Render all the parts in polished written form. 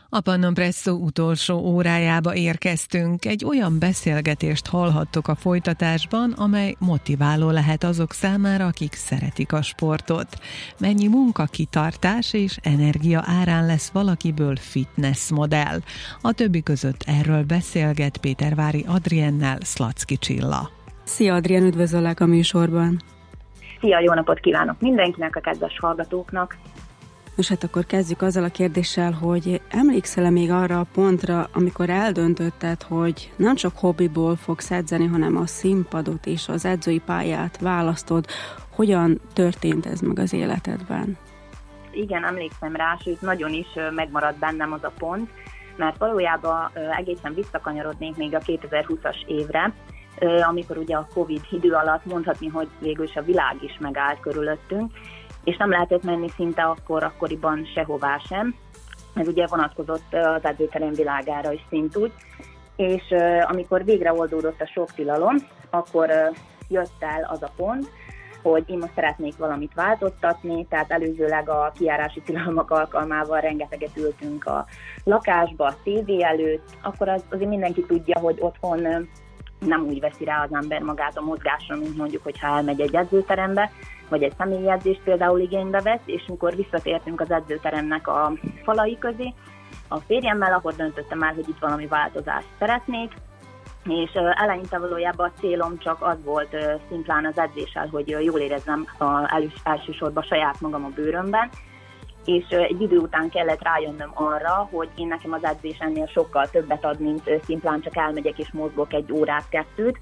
A Pannon Presso utolsó órájába érkeztünk. Egy olyan beszélgetést hallhattok a folytatásban, amely motiváló lehet azok számára, akik szeretik a sportot. Mennyi munka, kitartás és energia árán lesz valakiből fitness modell. A többi között erről beszélget Pétervári Adriennel Szlacki Csilla. Szia Adrien, üdvözöllek a műsorban! Szia, jó napot kívánok mindenkinek, a kedves hallgatóknak! Nos, hát akkor kezdjük azzal a kérdéssel, hogy emlékszel-e még arra a pontra, amikor eldöntötted, hogy nem csak hobbiból fogsz edzeni, hanem a színpadot és az edzői pályát választod. Hogyan történt ez meg az életedben? Igen, emlékszem rá, sőt nagyon is megmaradt bennem az a pont, mert valójában egészen visszakanyarodnék még a 2020-as évre, amikor ugye a Covid idő alatt mondhatni, hogy végül is a világ is megállt körülöttünk, és nem lehetett menni szinte akkoriban sehová sem. Ez ugye vonatkozott az edzőterem világára is szintúgy, és amikor végre oldódott a sok tilalom, akkor jött el az a pont, hogy én most szeretnék valamit változtatni, tehát előzőleg a kijárási tilalmak alkalmával rengeteget ültünk a lakásba, a tévé előtt, akkor azért mindenki tudja, hogy otthon nem úgy veszi rá az ember magát a mozgásra, mint mondjuk, hogyha elmegy egy edzőterembe, vagy egy személyi edzést például igénybe vesz, és amikor visszatértünk az edzőteremnek a falai közé, a férjemmel, akkor döntöttem el, hogy itt valami változást szeretnék, és eleinte valójában a célom csak az volt szimplán az edzéssel, hogy jól érezzem elsősorban saját magam a bőrömben, és egy idő után kellett rájönnöm arra, hogy én nekem az edzés ennél sokkal többet ad, mint szimplán csak elmegyek és mozgok egy órát, kettőt,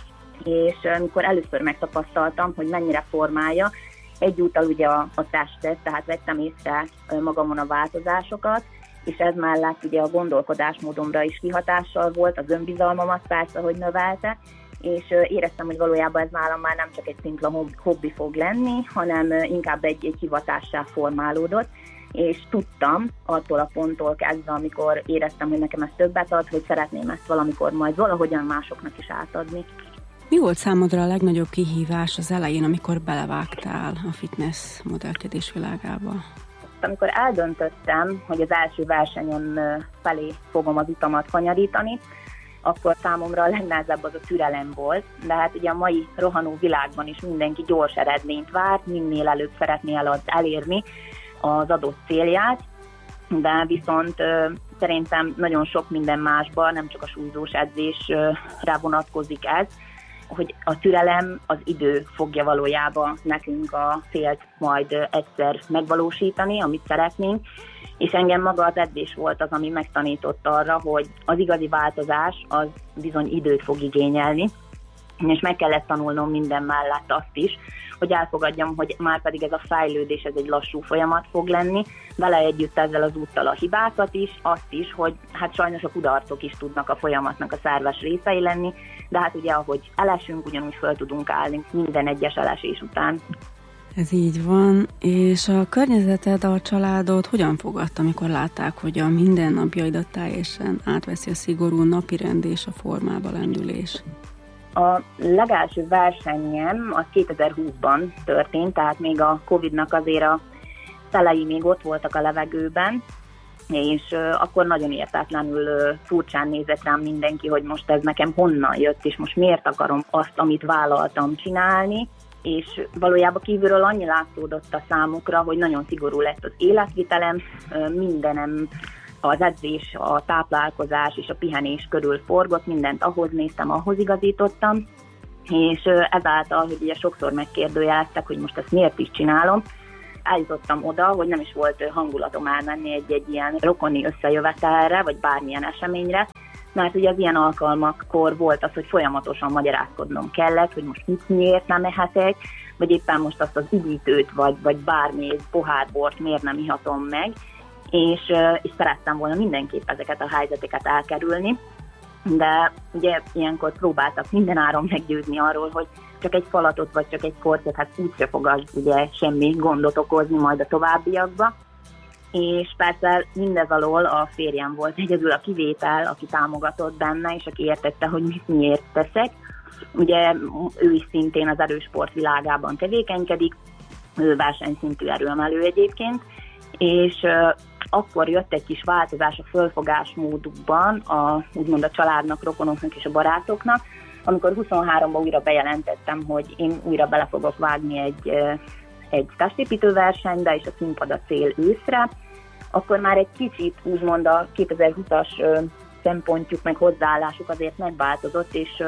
és amikor először megtapasztaltam, hogy mennyire formálja egyúttal ugye a testet, tehát vettem észre magamon a változásokat, és ez mellett ugye a gondolkodásmódomra is kihatással volt, az önbizalmamat persze, hogy növelte, és éreztem, hogy valójában ez nálam már nem csak egy szimpla hobbi fog lenni, hanem inkább egy hivatássá formálódott, és tudtam attól a ponttól kezdve, amikor éreztem, hogy nekem ez többet ad, hogy szeretném ezt valamikor majd valahogyan másoknak is átadni. Mi volt számodra a legnagyobb kihívás az elején, amikor belevágtál a fitness modellkedés világába? Amikor eldöntöttem, hogy az első versenyem felé fogom az utamat kanyarítani, akkor számomra a legnehezebb az a türelem volt, de hát ugye a mai rohanó világban is mindenki gyors eredményt várt, minél előbb szeretné elérni az adott célját, de viszont szerintem nagyon sok minden másban, nem csak a súlyzós edzésre vonatkozik ez, hogy a türelem, az idő fogja valójában nekünk a célt majd egyszer megvalósítani, amit szeretnénk, és engem maga az edzés volt az, ami megtanított arra, hogy az igazi változás az bizony időt fog igényelni, és meg kellett tanulnom minden mellett azt is, hogy elfogadjam, hogy már pedig ez a fejlődés, ez egy lassú folyamat fog lenni, vele együtt ezzel az úttal a hibákat is, azt is, hogy hát sajnos a kudarcok is tudnak a folyamatnak a szerves részei lenni, de hát ugye ahogy elesünk, ugyanúgy föl tudunk állni minden egyes elesés után. Ez így van, és a környezeted, a családod hogyan fogadta, amikor látták, hogy a mindennapjaidat teljesen átveszi a szigorú napirend és a formába lendülés? A legelső versenyem az 2020-ban történt, tehát még a Covid-nak azért a szelei még ott voltak a levegőben, és akkor nagyon értetlenül furcsán nézett rám mindenki, hogy most ez nekem honnan jött, és most miért akarom azt, amit vállaltam csinálni, és valójában kívülről annyi látszódott a számukra, hogy nagyon szigorú lett az életvitelem, mindenem, az edzés, a táplálkozás és a pihenés körül forgott, mindent ahhoz néztem, ahhoz igazítottam, és ezáltal, hogy ugye sokszor megkérdőjeleztek, hogy most ezt miért is csinálom, eljutottam oda, hogy nem is volt hangulatom elmenni egy ilyen rokoni összejövetelre, vagy bármilyen eseményre, mert ugye az ilyen alkalmakkor volt az, hogy folyamatosan magyarázkodnom kellett, hogy most miért nem ehetek, vagy éppen most azt az üdítőt, vagy bármi pohárbort miért nem ihatom meg, és szerettem volna mindenképp ezeket a helyzeteket elkerülni, de ugye ilyenkor próbáltak mindenáron meggyőzni arról, hogy csak egy falatot vagy csak egy kortyot, hát úgyse fog az ugye semmi gondot okozni majd a továbbiakba. És persze mindez alól a férjem volt egyedül a kivétel, aki támogatott benne, és aki értette, hogy miért teszek. Ugye ő is szintén az erősport világában tevékenykedik, ő versenyszintű erőemelő egyébként, és akkor jött egy kis változás a fölfogásmódukban, úgymond a családnak, rokonoknak és a barátoknak, amikor 23-ban újra bejelentettem, hogy én újra bele fogok vágni egy testépítő versenybe, és a színpad a cél őszre, akkor már egy kicsit úgymond a 2020-as szempontjuk, meg hozzáállásuk azért megváltozott, és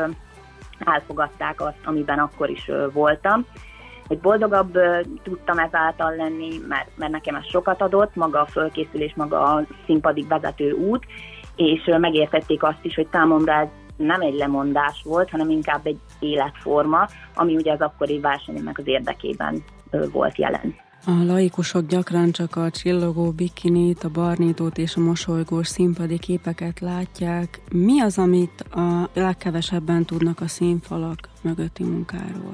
elfogadták azt, amiben akkor is voltam. Hogy boldogabb tudtam ezáltal lenni, mert nekem ez sokat adott, maga a fölkészülés, maga a színpadig vezető út, és megértették azt is, hogy számomra ez nem egy lemondás volt, hanem inkább egy életforma, ami ugye az akkori versenyemnek az érdekében volt jelen. A laikusok gyakran csak a csillogó bikinit, a barnítót és a mosolygós színpadi képeket látják. Mi az, amit a legkevesebben tudnak a színfalak mögötti munkáról?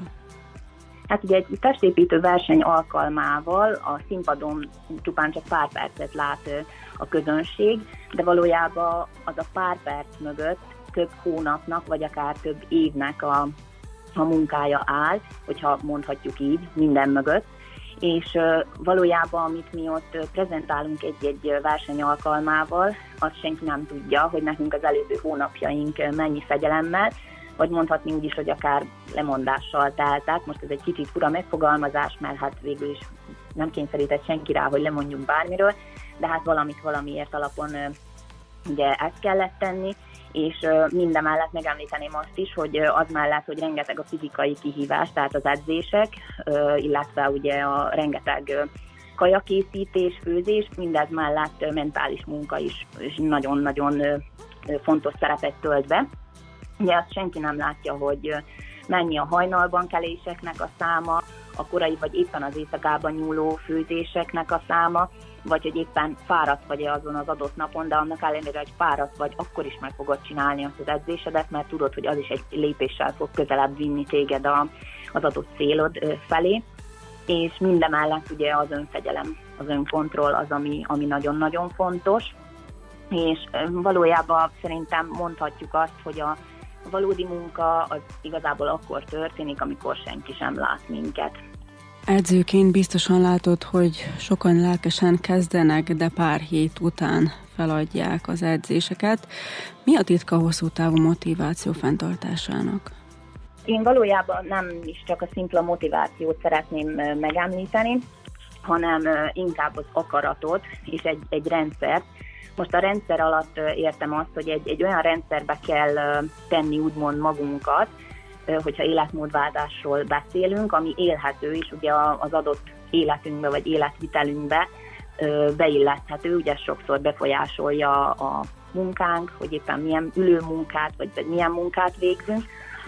Hát ugye egy testépítő verseny alkalmával a színpadon csupán csak pár percet lát a közönség, de valójában az a pár perc mögött több hónapnak, vagy akár több évnek a munkája áll, hogyha mondhatjuk így, minden mögött. És valójában, amit mi ott prezentálunk egy verseny alkalmával, azt senki nem tudja, hogy nekünk az előző hónapjaink mennyi fegyelemmel, vagy mondhatni úgy is, hogy akár lemondással teltek. Most ez egy kicsit fura megfogalmazás, mert hát végül is nem kényszerített senki rá, hogy lemondjunk bármiről, de hát valamiért alapon ugye ezt kellett tenni, és mindemellett megemlíteném azt is, hogy az mellett, hogy rengeteg a fizikai kihívás, tehát az edzések, illetve ugye a rengeteg kajakészítés, főzés, mindez mellett mentális munka is nagyon-nagyon fontos szerepet tölt be. Ugye azt senki nem látja, hogy mennyi a hajnalban keléseknek a száma, a korai vagy éppen az éjszakában nyúló főzéseknek a száma, vagy hogy éppen fáradt vagy azon az adott napon, de annak ellenére, hogy fáradt vagy, akkor is meg fogod csinálni azt az edzésedet, mert tudod, hogy az is egy lépéssel fog közelebb vinni téged az adott célod felé. És mindemellett ugye az önfegyelem, az önkontroll az, ami nagyon-nagyon fontos. És valójában szerintem mondhatjuk azt, hogy a valódi munka az igazából akkor történik, amikor senki sem lát minket. Edzőként biztosan látod, hogy sokan lelkesen kezdenek, de pár hét után feladják az edzéseket. Mi a titka a hosszú távú motiváció fenntartásának? Én valójában nem is csak a szimpla motivációt szeretném megemlíteni, hanem inkább az akaratot és egy rendszert. Most a rendszer alatt értem azt, hogy egy olyan rendszerbe kell tenni úgymond magunkat, hogyha életmódváltásról beszélünk, ami élhető, és ugye az adott életünkbe vagy életvitelünkbe beilleszthető, ugye sokszor befolyásolja a munkánk, hogy éppen milyen ülőmunkát vagy milyen munkát végzünk,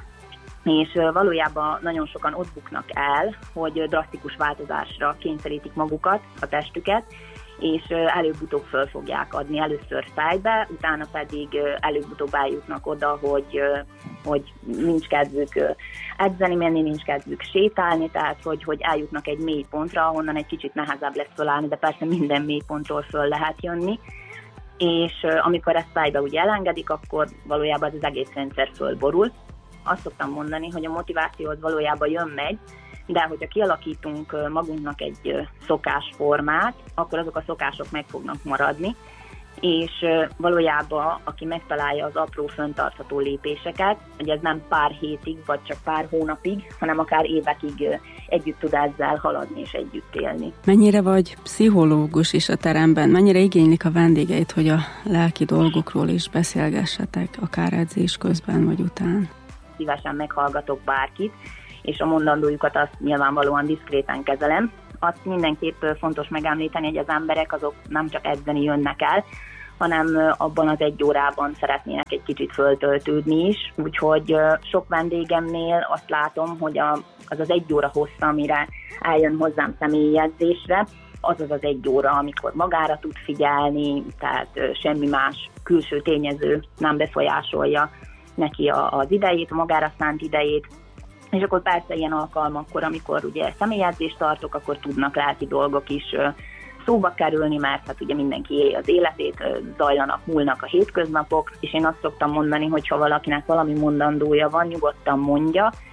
és valójában nagyon sokan ott buknak el, hogy drasztikus változásra kényszerítik magukat, a testüket, és előbb-utóbb föl fogják adni először fejbe, utána pedig előbb-utóbb eljutnak oda, hogy nincs kedvük edzeni menni, nincs kedvük sétálni, tehát hogy eljutnak egy mély pontra, ahonnan egy kicsit nehezebb lesz fölállni, de persze minden mély pontról föl lehet jönni, és amikor ezt fejbe ugye elengedik, akkor valójában az egész rendszer fölborul. Azt szoktam mondani, hogy a motiváció az valójában jön-megy, de hogyha kialakítunk magunknak egy szokásformát, akkor azok a szokások meg fognak maradni, és valójában aki megtalálja az apró fenntartható lépéseket, hogy ez nem pár hétig, vagy csak pár hónapig, hanem akár évekig együtt tud ezzel haladni és együtt élni. Mennyire vagy pszichológus is a teremben? Mennyire igénylik a vendégeid, hogy a lelki dolgokról is beszélgessetek, akár edzés közben vagy után? Szívesen meghallgatok bárkit, és a mondandójukat azt nyilvánvalóan diszkréten kezelem. Azt mindenképp fontos megemlíteni, hogy az emberek azok nem csak edzeni jönnek el, hanem abban az egy órában szeretnének egy kicsit föltöltődni is. Úgyhogy sok vendégemnél azt látom, hogy az egy óra hossza, amire eljön hozzám személyi edzésre, az az egy óra, amikor magára tud figyelni, tehát semmi más külső tényező nem befolyásolja neki az idejét, a magára szánt idejét. És akkor persze ilyen alkalmakkor, amikor ugye személyedzést tartok, akkor tudnak lelki dolgok is szóba kerülni, mert hát ugye mindenki éli az életét, zajlanak, múlnak a hétköznapok, és én azt szoktam mondani, hogy ha valakinek valami mondandója van, nyugodtan mondja,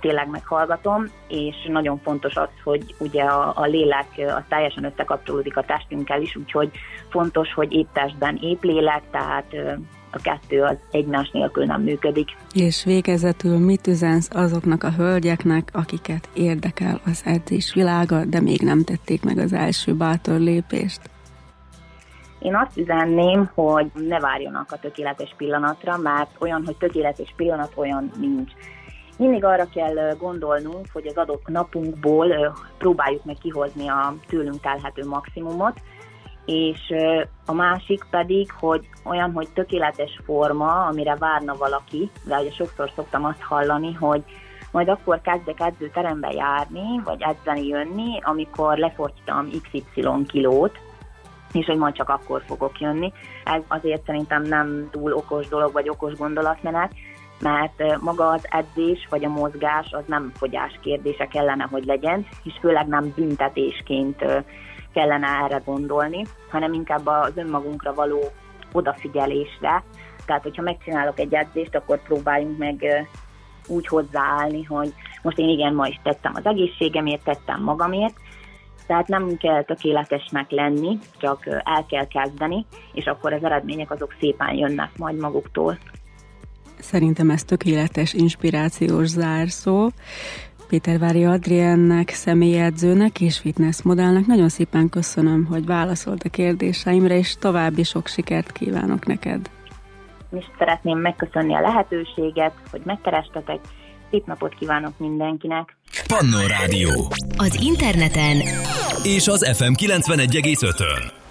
tényleg meghallgatom, és nagyon fontos az, hogy ugye a lélek az teljesen összekapcsolódik a testünkkel is, úgyhogy fontos, hogy épp testben épp lélek, tehát a kettő az egymás nélkül nem működik. És végezetül mit üzensz azoknak a hölgyeknek, akiket érdekel az edzés világa, de még nem tették meg az első bátor lépést? Én azt üzenném, hogy ne várjonak a tökéletes pillanatra, mert olyan, hogy tökéletes pillanat, olyan nincs. Mindig arra kell gondolnunk, hogy az adott napunkból próbáljuk meg kihozni a tőlünk telhető maximumot, és a másik pedig, hogy olyan, hogy tökéletes forma, amire várna valaki, de ugye sokszor szoktam azt hallani, hogy majd akkor kezdek edzőterembe járni, vagy edzeni jönni, amikor lefogytam XY kilót, és hogy majd csak akkor fogok jönni. Ez azért szerintem nem túl okos dolog, vagy okos gondolatmenet, mert maga az edzés, vagy a mozgás az nem fogyás kérdése kellene, hogy legyen, és főleg nem büntetésként kellene erre gondolni, hanem inkább az önmagunkra való odafigyelésre. Tehát, hogyha megcsinálok egy edzést, akkor próbáljunk meg úgy hozzáállni, hogy most én igen, ma is tettem az egészségemért, tettem magamért, tehát nem kell tökéletesnek lenni, csak el kell kezdeni, és akkor az eredmények azok szépen jönnek majd maguktól. Szerintem ez tökéletes inspirációs zárszó. Pétervári Adriennek, személyedzőnek és fitnessmodellnek nagyon szépen köszönöm, hogy válaszolt a kérdéseimre, és további sok sikert kívánok neked. És szeretném megköszönni a lehetőséget, hogy megkerestetek. Szép napot kívánok mindenkinek! Pannó Rádió. Az interneten és az FM 91,5-ön.